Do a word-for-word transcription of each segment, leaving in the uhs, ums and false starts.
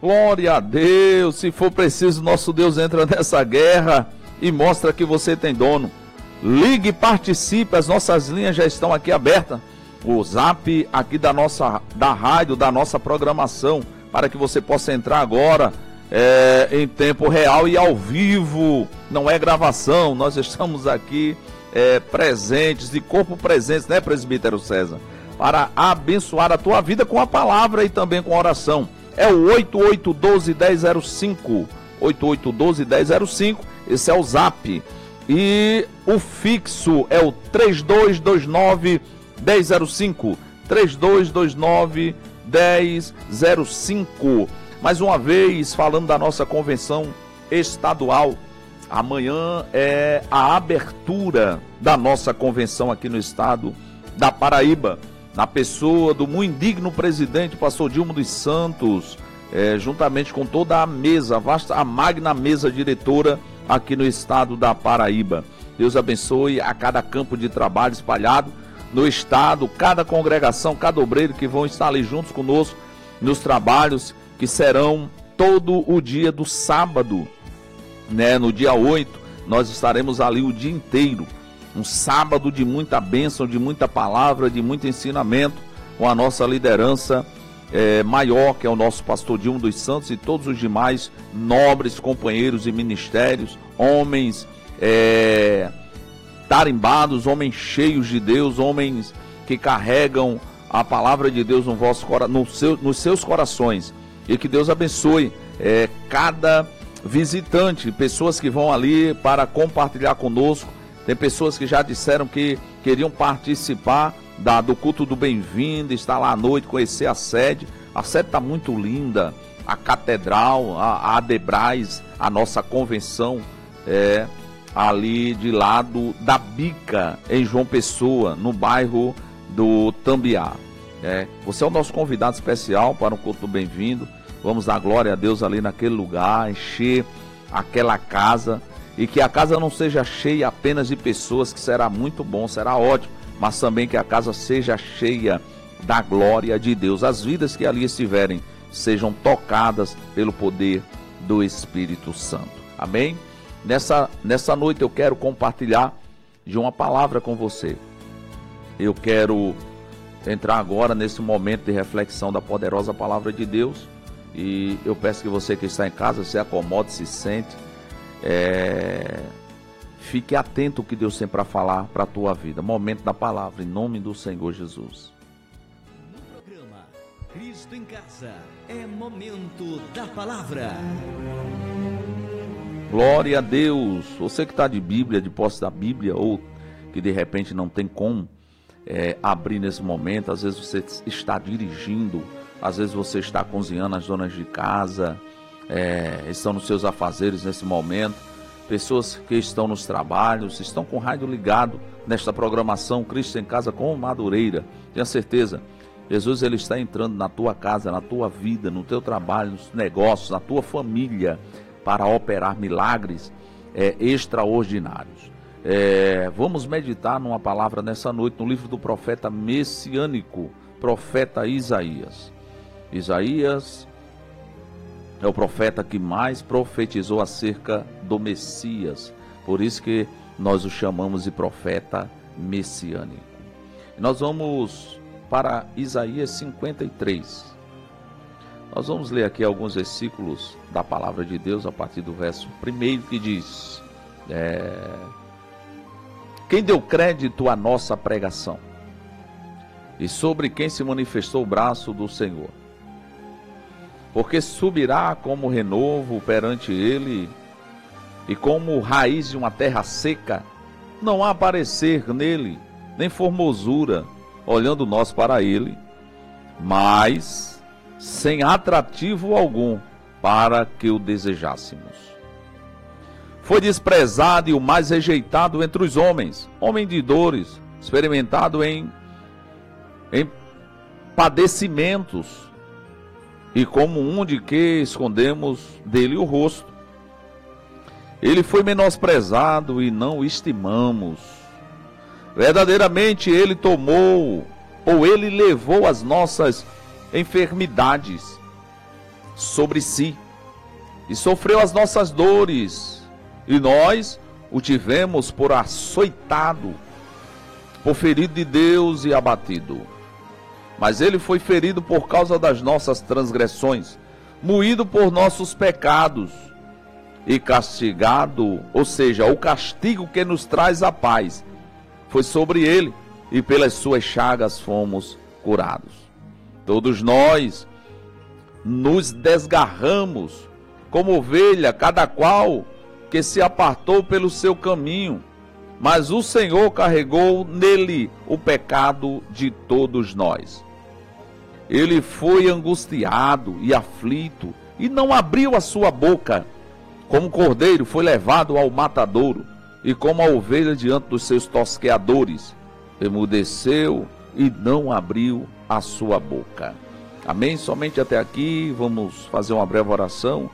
Glória a Deus. Se for preciso, nosso Deus entra nessa guerra e mostra que você tem dono. Ligue e participe, as nossas linhas já estão aqui abertas. O zap aqui da nossa da rádio, da nossa programação, para que você possa entrar agora é, em tempo real e ao vivo. Não é gravação, nós estamos aqui é, presentes, de corpo presentes, né, presbítero César? Para abençoar a tua vida com a palavra e também com a oração. É o oito oito um dois, um zero zero cinco, oito oito um dois, um zero zero cinco, esse é o zap. E o fixo é o três dois dois nove, um zero zero cinco, três dois dois nove, um zero zero cinco. Mais uma vez, falando da nossa convenção estadual, amanhã é a abertura da nossa convenção aqui no estado da Paraíba, na pessoa do muito indigno presidente, pastor Dilma dos Santos, é, juntamente com toda a mesa, a vasta, a magna mesa diretora aqui no estado da Paraíba. Deus abençoe a cada campo de trabalho espalhado no estado, cada congregação, cada obreiro que vão estar ali juntos conosco nos trabalhos que serão todo o dia do sábado, né? No dia oito, nós estaremos ali o dia inteiro. Um sábado de muita bênção, de muita palavra, de muito ensinamento, com a nossa liderança é, maior, que é o nosso pastor Dilma dos Santos e todos os demais nobres companheiros e ministérios, homens é, tarimbados, homens cheios de Deus, homens que carregam a palavra de Deus no vosso, no seu, nos seus corações. E que Deus abençoe é, cada visitante, pessoas que vão ali para compartilhar conosco. Tem pessoas que já disseram que queriam participar da, do culto do bem-vindo, estar lá à noite, conhecer a sede. A sede está muito linda, a catedral, a, a Adebrais, a nossa convenção, é, ali de lado da Bica, em João Pessoa, no bairro do Tambiá. É, você é o nosso convidado especial para o culto do bem-vindo. Vamos dar glória a Deus ali naquele lugar, encher aquela casa. E que a casa não seja cheia apenas de pessoas, que será muito bom, será ótimo, mas também que a casa seja cheia da glória de Deus. As vidas que ali estiverem sejam tocadas pelo poder do Espírito Santo. Amém? Nessa, nessa noite eu quero compartilhar de uma palavra com você. Eu quero entrar agora nesse momento de reflexão da poderosa palavra de Deus. E eu peço que você que está em casa se acomode, se sente. É... Fique atento ao que Deus tem para falar para a tua vida. Momento da palavra, em nome do Senhor Jesus. No programa Cristo em Casa, é momento da palavra. Glória a Deus. Você que está de Bíblia, de posse da Bíblia, ou que de repente não tem como é, abrir nesse momento, às vezes você está dirigindo, às vezes você está cozinhando, as donas de casa É, estão nos seus afazeres nesse momento, pessoas que estão nos trabalhos, estão com o rádio ligado nesta programação Cristo em Casa com Madureira. Tenha certeza, Jesus ele está entrando na tua casa, na tua vida, no teu trabalho, nos negócios, na tua família, para operar milagres é, extraordinários. É, vamos meditar numa palavra nessa noite no livro do profeta messiânico, profeta Isaías. Isaías é o profeta que mais profetizou acerca do Messias. Por isso que nós o chamamos de profeta messiânico. Nós vamos para Isaías cinquenta e três. Nós vamos ler aqui alguns versículos da palavra de Deus a partir do verso primeiro que diz: é, quem deu crédito à nossa pregação? E sobre quem se manifestou o braço do Senhor? Porque subirá como renovo perante ele, e como raiz de uma terra seca, não há parecer nele, nem formosura, olhando nós para ele, mas sem atrativo algum, para que o desejássemos. Foi desprezado e o mais rejeitado entre os homens, homem de dores, experimentado em, em padecimentos, e como um de que escondemos dele o rosto. Ele foi menosprezado e não o estimamos. Verdadeiramente ele tomou, ou ele levou as nossas enfermidades, sobre si, e sofreu as nossas dores, e nós o tivemos por açoitado, por ferido de Deus e abatido. Mas ele foi ferido por causa das nossas transgressões, moído por nossos pecados e castigado, ou seja, o castigo que nos traz a paz, foi sobre ele, e pelas suas chagas fomos curados. Todos nós nos desgarramos como ovelha, cada qual que se apartou pelo seu caminho, mas o Senhor carregou nele o pecado de todos nós. Ele foi angustiado e aflito, e não abriu a sua boca. Como cordeiro foi levado ao matadouro, e como a ovelha diante dos seus tosqueadores, emudeceu e não abriu a sua boca. Amém? Somente até aqui. Vamos fazer uma breve oração.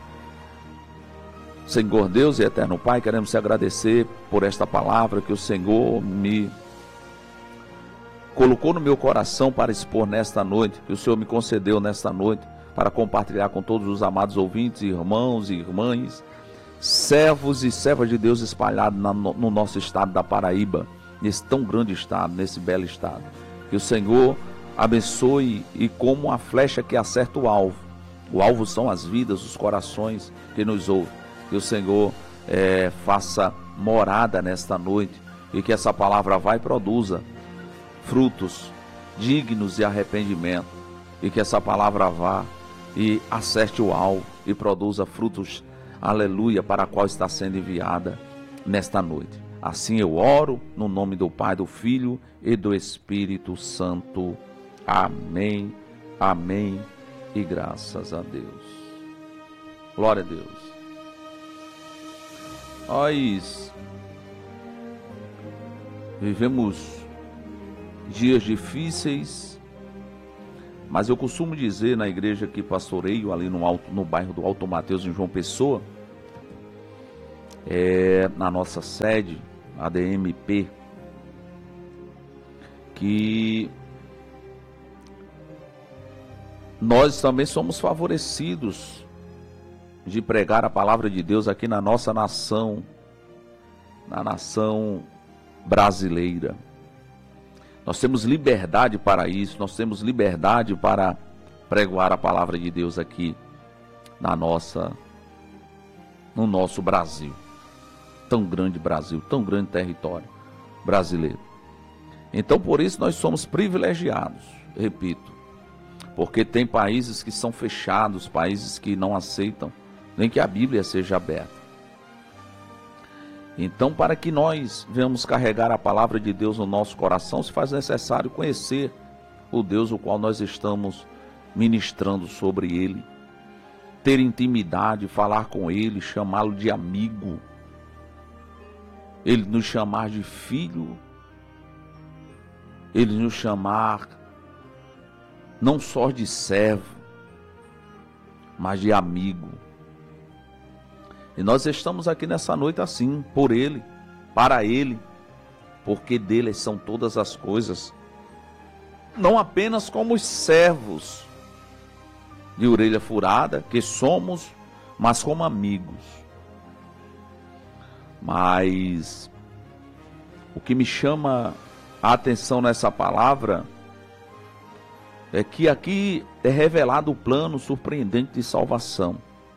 Senhor Deus e eterno Pai, queremos te agradecer por esta palavra que o Senhor me colocou no meu coração para expor nesta noite, que o Senhor me concedeu nesta noite, para compartilhar com todos os amados ouvintes, irmãos e irmãs, servos e servas de Deus espalhados na, no nosso estado da Paraíba, nesse tão grande estado, nesse belo estado. Que o Senhor abençoe, e como a flecha que acerta o alvo, o alvo são as vidas, os corações que nos ouvem. Que o Senhor é, faça morada nesta noite, e que essa palavra vá e produza frutos dignos de arrependimento, e que essa palavra vá e acerte o alvo e produza frutos, aleluia, para a qual está sendo enviada nesta noite. Assim eu oro, no nome do Pai, do Filho e do Espírito Santo. Amém, amém e graças a Deus. Glória a Deus. Nós vivemos dias difíceis, mas eu costumo dizer na igreja que pastoreio, ali no, alto, no bairro do Alto Mateus, em João Pessoa, é, na nossa sede, a D M P, que nós também somos favorecidos de pregar a palavra de Deus aqui na nossa nação, na nação brasileira. Nós temos liberdade para isso, nós temos liberdade para pregoar a palavra de Deus aqui na nossa, no nosso Brasil. Tão grande Brasil, tão grande território brasileiro. Então, por isso nós somos privilegiados, repito, porque tem países que são fechados, países que não aceitam nem que a Bíblia seja aberta. Então, para que nós venhamos carregar a palavra de Deus no nosso coração, se faz necessário conhecer o Deus o qual nós estamos ministrando sobre ele, ter intimidade, falar com ele, chamá-lo de amigo, ele nos chamar de filho, ele nos chamar não só de servo, mas de amigo. E nós estamos aqui nessa noite assim, por ele, para ele, porque dele são todas as coisas, não apenas como os servos de orelha furada que somos, mas como amigos. Mas o que me chama a atenção nessa palavra é que aqui é revelado o plano surpreendente de salvação.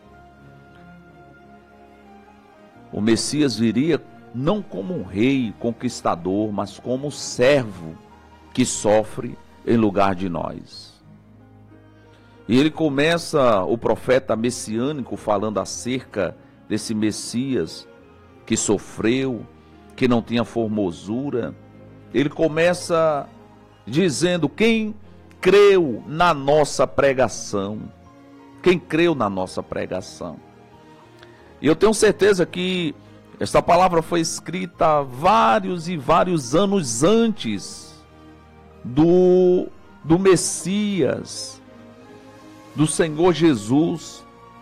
O Messias viria não como um rei conquistador, mas como servo que sofre em lugar de nós. E ele começa, o profeta messiânico, falando acerca desse Messias que sofreu, que não tinha formosura. Ele começa dizendo: quem creu na nossa pregação? Quem creu na nossa pregação? E eu tenho certeza que esta palavra foi escrita vários e vários anos antes do, do Messias, do Senhor Jesus,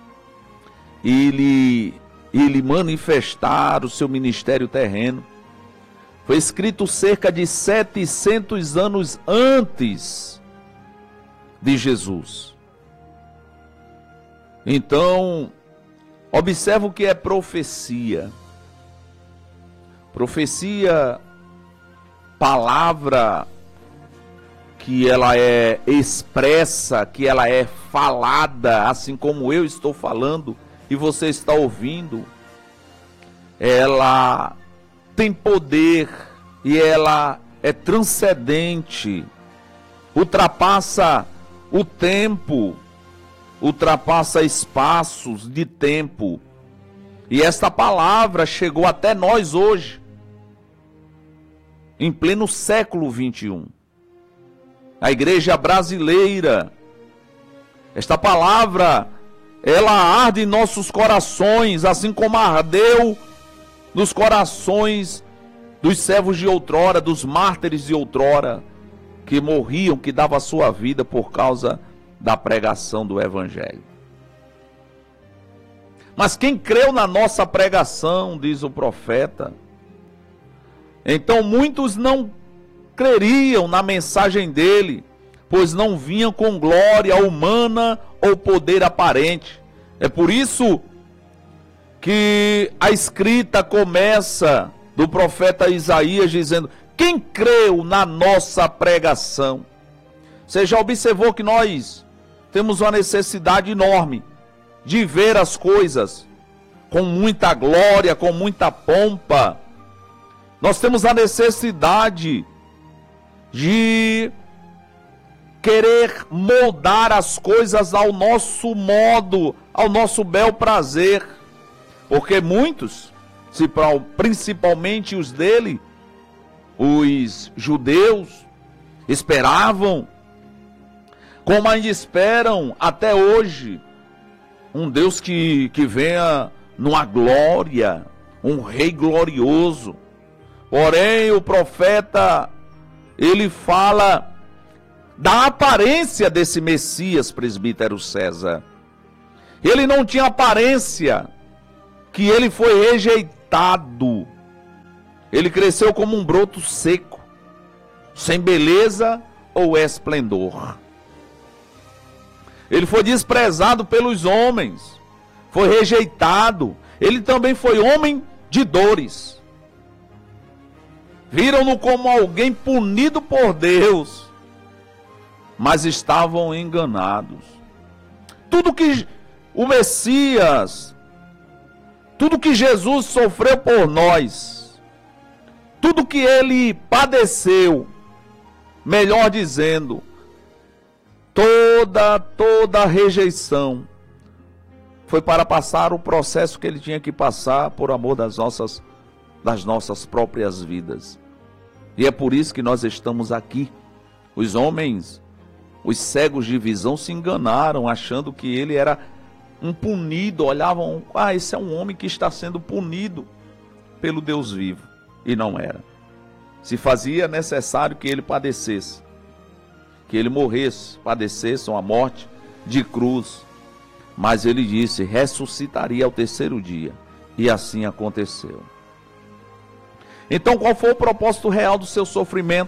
ele, ele manifestar o seu ministério terreno. Foi escrito cerca de setecentos anos antes de Jesus. Então, observa o que é profecia. Profecia, palavra que ela é expressa, que ela é falada, assim como eu estou falando e você está ouvindo. Ela tem poder e ela é transcendente, ultrapassa o tempo, ultrapassa espaços de tempo. E esta palavra chegou até nós hoje, em pleno século vinte e um. A igreja brasileira, esta palavra, ela arde em nossos corações, assim como ardeu nos corações dos servos de outrora, dos mártires de outrora, que morriam, que davam a sua vida por causa da pregação do Evangelho. Mas quem creu na nossa pregação, diz o profeta, então muitos não creriam na mensagem dele, pois não vinham com glória humana ou poder aparente. É por isso que a escrita começa do profeta Isaías dizendo: quem creu na nossa pregação? Você já observou que nós temos uma necessidade enorme de ver as coisas com muita glória, com muita pompa. Nós temos a necessidade de querer moldar as coisas ao nosso modo, ao nosso bel prazer. Porque muitos, principalmente os dele, os judeus, esperavam, como ainda esperam até hoje, um Deus que, que venha numa glória, um rei glorioso. Porém, o profeta, ele fala da aparência desse Messias, presbítero César. Ele não tinha aparência, que ele foi rejeitado. Ele cresceu como um broto seco, sem beleza ou esplendor. Ele foi desprezado pelos homens, foi rejeitado. Ele também foi homem de dores. Viram-no como alguém punido por Deus, mas estavam enganados. Tudo que o Messias, tudo que Jesus sofreu por nós, tudo que ele padeceu, melhor dizendo, toda, toda rejeição, foi para passar o processo que ele tinha que passar por amor das nossas, das nossas próprias vidas. E é por isso que nós estamos aqui. Os homens, os cegos de visão se enganaram, achando que ele era um punido, olhavam, ah, esse é um homem que está sendo punido pelo Deus vivo. E não era. Se fazia necessário que ele padecesse, que ele morresse, padecesse uma morte de cruz. Mas ele disse, ressuscitaria ao terceiro dia. E assim aconteceu. Então, qual foi o propósito real do seu sofrimento?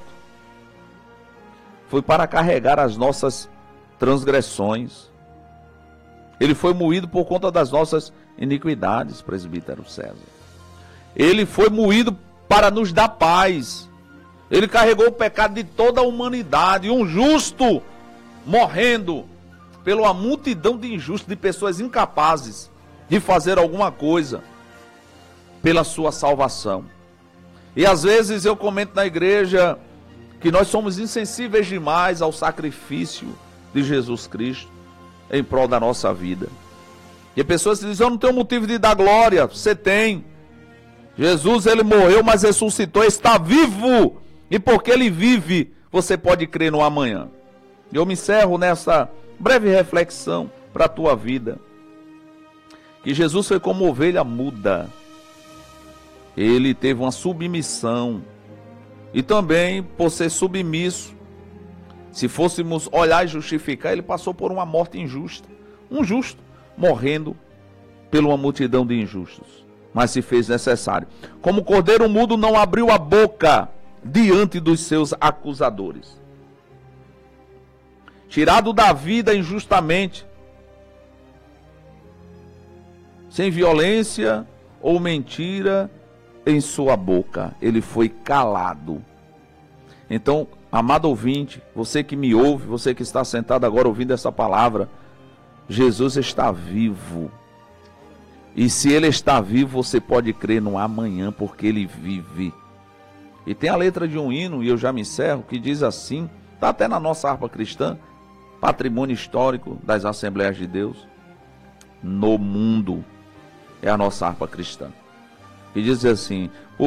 Foi para carregar as nossas transgressões. Ele foi moído por conta das nossas iniquidades, presbítero César. Ele foi moído para nos dar paz. Ele carregou o pecado de toda a humanidade. Um justo morrendo pela multidão de injustos, de pessoas incapazes de fazer alguma coisa pela sua salvação. E às vezes eu comento na igreja que nós somos insensíveis demais ao sacrifício de Jesus Cristo em prol da nossa vida. E as pessoas dizem, eu não tenho motivo de dar glória. Você tem. Jesus, ele morreu, mas ressuscitou, está vivo. E porque ele vive, você pode crer no amanhã. Eu me encerro nessa breve reflexão para a tua vida. Que Jesus foi como ovelha muda. Ele teve uma submissão. E também, por ser submisso, se fôssemos olhar e justificar, ele passou por uma morte injusta. Um justo morrendo pela uma multidão de injustos. Mas se fez necessário. Como cordeiro mudo não abriu a boca diante dos seus acusadores. Tirado da vida injustamente, sem violência ou mentira em sua boca. Ele foi calado. Então, amado ouvinte, você que me ouve, você que está sentado agora ouvindo essa palavra, Jesus está vivo. E se ele está vivo, você pode crer no amanhã, porque ele vive. E tem a letra de um hino, e eu já me encerro, que diz assim, está até na nossa harpa cristã, patrimônio histórico das Assembleias de Deus. No mundo, é a nossa harpa cristã. E diz assim,